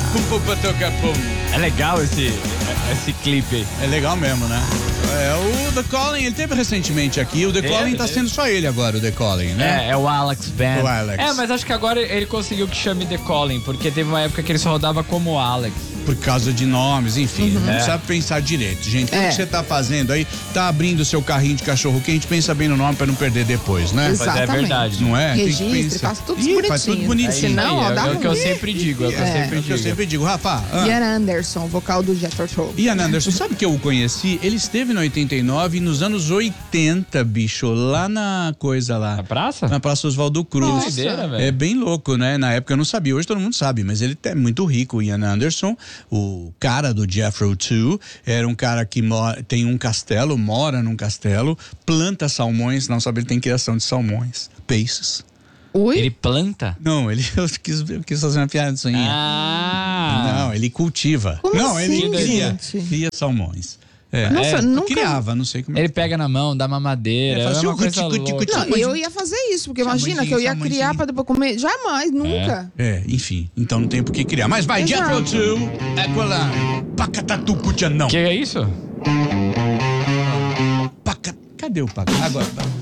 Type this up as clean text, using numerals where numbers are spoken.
Pum, pum, pum, toca, pum. É legal esse clipe aí. É legal mesmo, né? O The Calling, ele teve recentemente aqui. O The Calling tá sendo só ele agora, o The Calling, né? É o Alex Band. O Alex. Mas acho que agora ele conseguiu que chame The Calling, porque teve uma época que ele só rodava como Alex. Por causa de nomes, enfim, não precisa pensar direito, gente. Tudo que você tá fazendo aí, tá abrindo o seu carrinho de cachorro quente, pensa bem no nome pra não perder depois, né? Exatamente. Mas é verdade. Não é? Registre, faz tudo bonitinho. Faz tudo bonitinho. Senão, ó, dá É o que eu ruim. sempre digo, É o que eu sempre digo. Rafa, Ian Anderson, vocal do Jethro Tull. Ian Anderson, sabe que eu o conheci? Ele esteve no 89 e nos anos 80, bicho, lá na coisa lá. Na praça? Na Praça Oswaldo Cruz. Nossa. Doideira, velho. É bem louco, né? Na época eu não sabia, hoje todo mundo sabe, mas ele é muito rico, o Ian Anderson, o cara do Jethro Tull, era um cara que tem um castelo, mora num castelo, planta salmões, não sabe, ele tem criação de salmões, peixes. Ui? Ele planta? Não, eu quis fazer uma piadinha. Não, ele cultiva. Como não, ele assim, cria gente? salmões. Nossa, nunca... Criava, não sei como é. Ele pega na mão, dá mamadeira. Faz É uma coisa cuti, louca. Não, eu ia fazer isso, porque imagina que eu ia salmãozinho. criar pra depois comer. Jamais, nunca. Enfim, então não tem por que criar. Mas vai, Exato. Jethro Tull, Aqualung, Pacatatu Cutianão. Que é isso? Cadê o Paca? Agora.